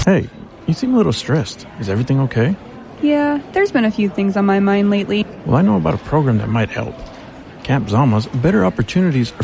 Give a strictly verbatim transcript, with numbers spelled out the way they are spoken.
Hey, you seem a little stressed. Is everything okay? Yeah, there's been a few things on my mind lately. Well, I know about a program that might help. Camp Zama's Better Opportunities